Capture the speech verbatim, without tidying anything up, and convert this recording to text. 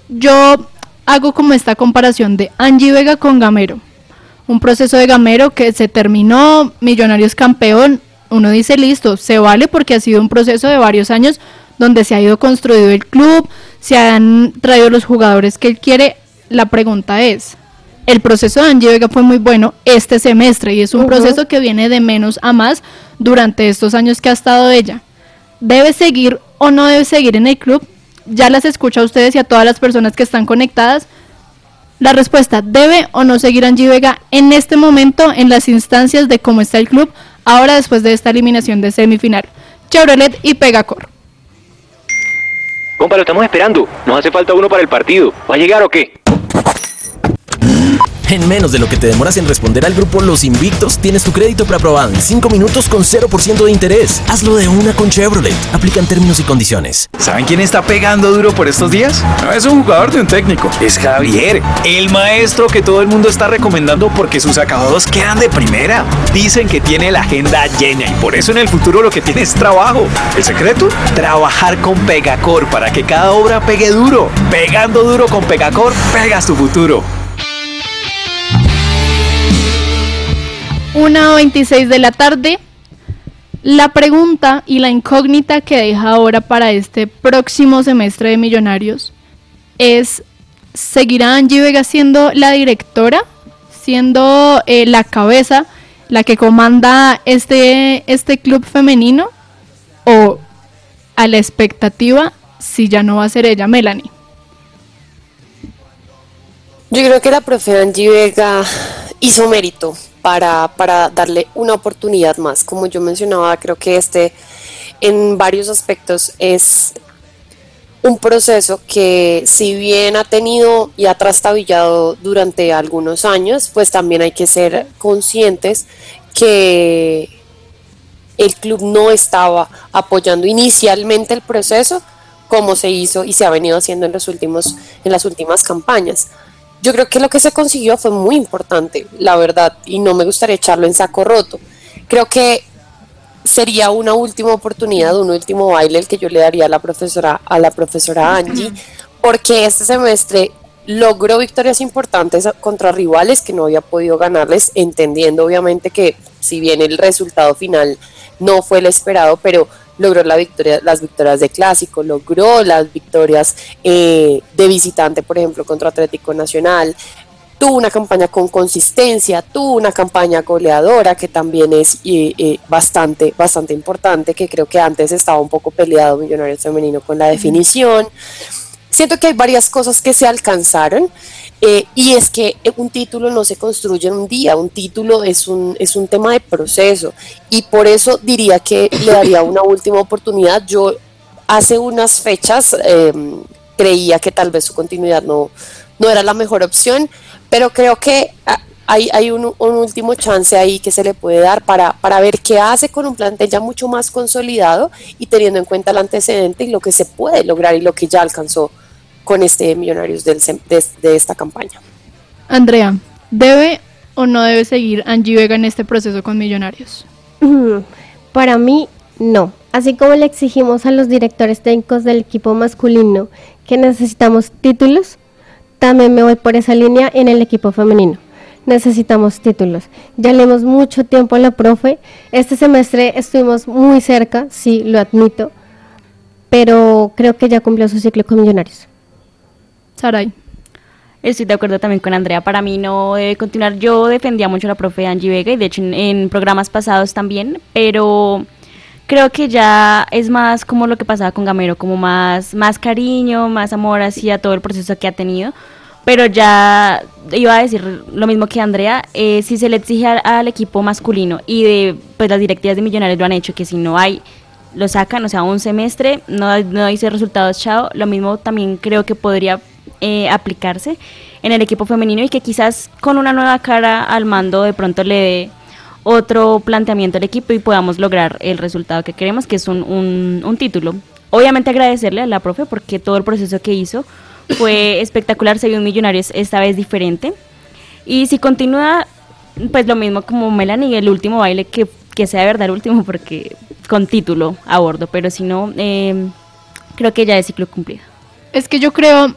yo hago como esta comparación de Angie Vega con Gamero. Un proceso de Gamero que se terminó, Millonarios campeón, uno dice listo, se vale porque ha sido un proceso de varios años donde se ha ido construido el club, se han traído los jugadores que él quiere. La pregunta es, el proceso de Angie Vega fue muy bueno este semestre y es un uh-huh. proceso que viene de menos a más durante estos años que ha estado ella. ¿Debe seguir o no debe seguir en el club? Ya las escucho a ustedes y a todas las personas que están conectadas. La respuesta, ¿debe o no seguir Angie Vega en este momento en las instancias de cómo está el club ahora después de esta eliminación de semifinal? Chevrolet y Pegacor. Compa, lo estamos esperando. Nos hace falta uno para el partido. ¿Va a llegar o qué? En menos de lo que te demoras en responder al grupo Los Invictos, tienes tu crédito preaprobado en cinco minutos con cero por ciento de interés. Hazlo de una con Chevrolet. Aplican términos y condiciones. ¿Saben quién está pegando duro por estos días? No es un jugador de un técnico. Es Javier, el maestro que todo el mundo está recomendando porque sus acabados quedan de primera. Dicen que tiene la agenda llena y por eso en el futuro lo que tiene es trabajo. ¿El secreto? Trabajar con Pegacor para que cada obra pegue duro. Pegando duro con Pegacor, pegas tu futuro. una veintiséis de la tarde. La pregunta y la incógnita que deja ahora para este próximo semestre de Millonarios es, ¿seguirá Angie Vega siendo la directora? Siendo eh, la cabeza, la que comanda este, este club femenino, o a la expectativa si ya no va a ser ella, Melanie. Yo creo que la profe Angie Vega hizo mérito para, para darle una oportunidad más. Como yo mencionaba, creo que este en varios aspectos es un proceso que, si bien ha tenido y ha trastabillado durante algunos años, pues también hay que ser conscientes que el club no estaba apoyando inicialmente el proceso como se hizo y se ha venido haciendo en los últimos, en las últimas campañas. Yo creo que lo que se consiguió fue muy importante, la verdad, y no me gustaría echarlo en saco roto. Creo que sería una última oportunidad, un último baile el que yo le daría a la profesora, a la profesora Angie, porque este semestre logró victorias importantes contra rivales que no había podido ganarles, entendiendo obviamente que si bien el resultado final no fue el esperado, pero logró la victoria, las victorias de clásico, logró las victorias eh, de visitante, por ejemplo, contra Atlético Nacional, tuvo una campaña con consistencia, tuvo una campaña goleadora que también es eh, eh, bastante, bastante importante, que creo que antes estaba un poco peleado Millonarios Femenino con la definición. Siento que hay varias cosas que se alcanzaron, eh, y es que un título no se construye en un día, un título es un, es un tema de proceso, y por eso diría que le daría una última oportunidad. Yo hace unas fechas eh, creía que tal vez su continuidad no, no era la mejor opción, pero creo que hay, hay un, un último chance ahí que se le puede dar para, para ver qué hace con un plantel ya mucho más consolidado y teniendo en cuenta el antecedente y lo que se puede lograr y lo que ya alcanzó con este Millonarios del, de, de esta campaña. Andrea, ¿debe o no debe seguir Angie Vega en este proceso con Millonarios? Para mí, no. Así como le exigimos a los directores técnicos del equipo masculino que necesitamos títulos, también me voy por esa línea en el equipo femenino. Necesitamos títulos. Ya leemos mucho tiempo a la profe. Este semestre estuvimos muy cerca, sí, lo admito, pero creo que ya cumplió su ciclo con Millonarios. Saray. Estoy de acuerdo también con Andrea, para mí no debe continuar. Yo defendía mucho a la profe Angie Vega y de hecho en, en programas pasados también, pero creo que ya es más como lo que pasaba con Gamero, como más, más cariño, más amor hacia todo el proceso que ha tenido. Pero ya iba a decir lo mismo que Andrea, eh, si se le exige al, al equipo masculino y de pues las directivas de Millonarios lo han hecho, que si no hay, lo sacan, o sea, un semestre, no, no dice resultados, chao. Lo mismo también creo que podría eh, aplicarse en el equipo femenino y que quizás con una nueva cara al mando de pronto le dé otro planteamiento al equipo y podamos lograr el resultado que queremos, que es un, un, un título. Obviamente agradecerle a la profe porque todo el proceso que hizo fue espectacular, se vio un Millonarios esta vez diferente, y si continúa, pues lo mismo como Melanie, el último baile, que, que sea de verdad el último, porque con título a bordo, pero si no, eh, creo que ya es ciclo cumplido. Es que yo creo,